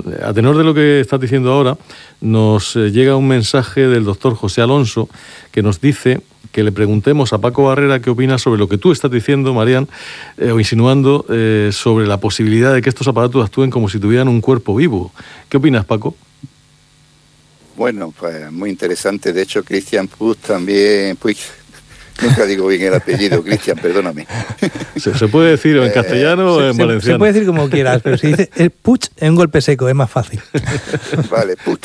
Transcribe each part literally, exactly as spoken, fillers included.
a tenor de lo que estás diciendo ahora, nos eh, llega un mensaje del doctor José Alonso que nos dice que le preguntemos a Paco Barrera qué opina sobre lo que tú estás diciendo, Marián, eh, o insinuando eh, sobre la posibilidad de que estos aparatos actúen como si tuvieran un cuerpo vivo. ¿Qué opinas, Paco? Bueno, pues muy interesante. De hecho, Christian Puig también... Puig, nunca digo bien el apellido, Cristian, perdóname. Se, se puede decir en castellano o en se, valenciano. Se puede decir como quieras, pero si dice el Puig en un golpe seco es más fácil. Vale, Puig.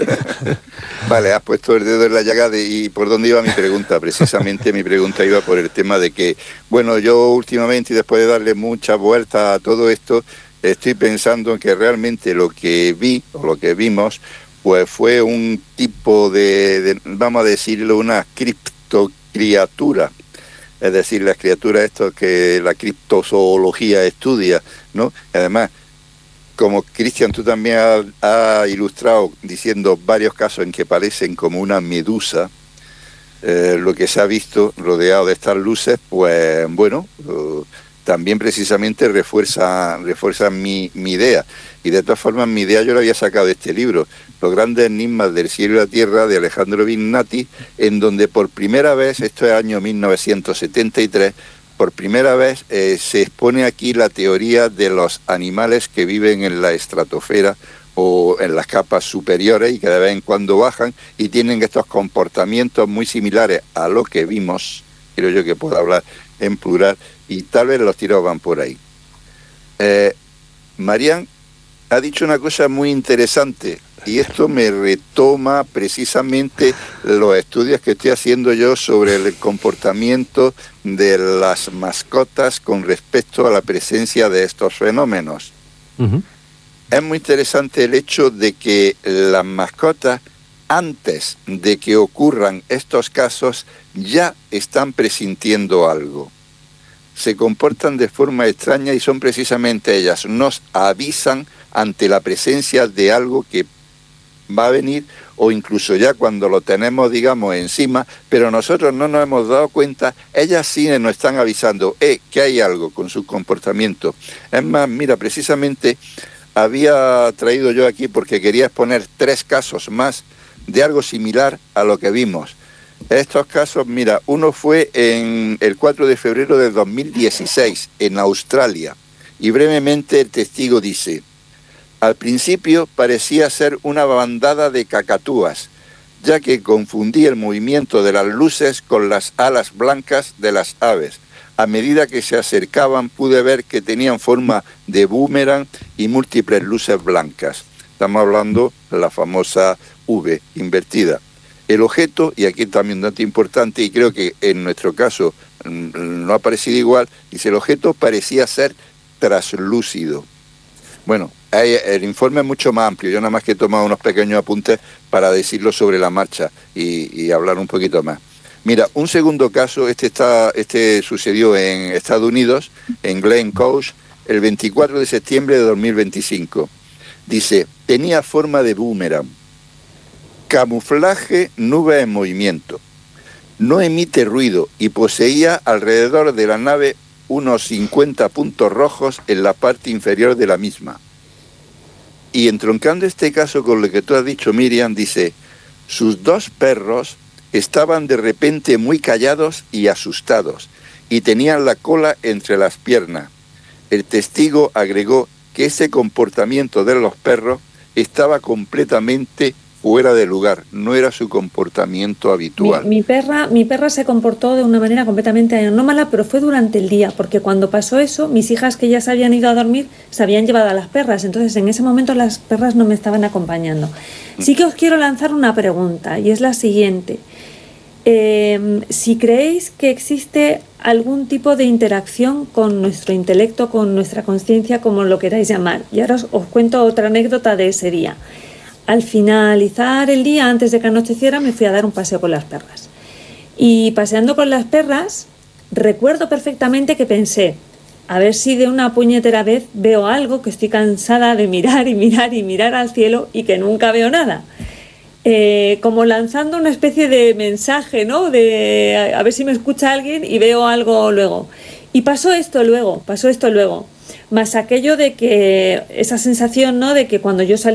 Vale, has puesto el dedo en la llaga de, y ¿por dónde iba mi pregunta? Precisamente mi pregunta iba por el tema de que, bueno, yo últimamente, y después de darle muchas vueltas a todo esto, estoy pensando en que realmente lo que vi, o lo que vimos, pues fue un tipo de, de vamos a decirlo, una cripto criatura, es decir, las criaturas estas que la criptozoología estudia, ¿no? Además, como Cristian, tú también has, has ilustrado diciendo varios casos en que parecen como una medusa, eh, lo que se ha visto rodeado de estas luces, pues bueno, uh, también precisamente refuerza, refuerza mi, mi idea. Y de todas formas, mi idea yo la había sacado de este libro, Los grandes enigmas del cielo y la tierra, de Alejandro Vignati, en donde por primera vez, esto es año mil novecientos setenta y tres, por primera vez eh, se expone aquí la teoría de los animales que viven en la estratosfera o en las capas superiores y que de vez en cuando bajan y tienen estos comportamientos muy similares a lo que vimos, creo yo que puedo hablar en plural, y tal vez los tiros van por ahí. Eh, Marián ha dicho una cosa muy interesante y esto me retoma precisamente los estudios que estoy haciendo yo sobre el comportamiento de las mascotas con respecto a la presencia de estos fenómenos. Uh-huh. Es muy interesante el hecho de que las mascotas, antes de que ocurran estos casos, ya están presintiendo algo. Se comportan de forma extraña y son precisamente ellas, nos avisan ante la presencia de algo que va a venir o incluso ya cuando lo tenemos, digamos, encima, pero nosotros no nos hemos dado cuenta, ellas sí nos están avisando, eh, que hay algo con su comportamiento. Es más, mira, precisamente había traído yo aquí porque quería exponer tres casos más de algo similar a lo que vimos. Estos casos, mira, uno fue en el cuatro de febrero de dos mil dieciséis, en Australia, y brevemente el testigo dice: al principio parecía ser una bandada de cacatúas, ya que confundí el movimiento de las luces con las alas blancas de las aves. A medida que se acercaban pude ver que tenían forma de boomerang y múltiples luces blancas. Estamos hablando de la famosa V invertida. El objeto, y aquí también un dato importante, y creo que en nuestro caso no ha parecido igual, dice, el objeto parecía ser traslúcido. Bueno, hay, el informe es mucho más amplio, yo nada más que he tomado unos pequeños apuntes para decirlo sobre la marcha y, y hablar un poquito más. Mira, un segundo caso, este, está, este sucedió en Estados Unidos, en Glen Coast, el veinticuatro de septiembre de dos mil veinticinco. Dice, tenía forma de boomerang. Camuflaje, nube en movimiento. No emite ruido y poseía alrededor de la nave unos cincuenta puntos rojos en la parte inferior de la misma. Y entroncando este caso con lo que tú has dicho, Miriam, dice, sus dos perros estaban de repente muy callados y asustados y tenían la cola entre las piernas. El testigo agregó que ese comportamiento de los perros estaba completamente fuera de lugar, no era su comportamiento habitual. Mi, mi perra, mi perra se comportó de una manera completamente anómala, pero fue durante el día, porque cuando pasó eso, mis hijas que ya se habían ido a dormir, se habían llevado a las perras, entonces en ese momento las perras no me estaban acompañando. Sí que os quiero lanzar una pregunta, y es la siguiente. Eh, si creéis que existe algún tipo de interacción con nuestro intelecto, con nuestra conciencia, como lo queráis llamar, y ahora os, os cuento otra anécdota de ese día. Al finalizar el día, antes de que anocheciera, me fui a dar un paseo con las perras. Y paseando con las perras, recuerdo perfectamente que pensé, a ver si de una puñetera vez veo algo, que estoy cansada de mirar y mirar y mirar al cielo y que nunca veo nada. Eh, como lanzando una especie de mensaje, ¿no? De a ver si me escucha alguien y veo algo luego. Y pasó esto luego, pasó esto luego. Más aquello de que, esa sensación, ¿no? De que cuando yo salí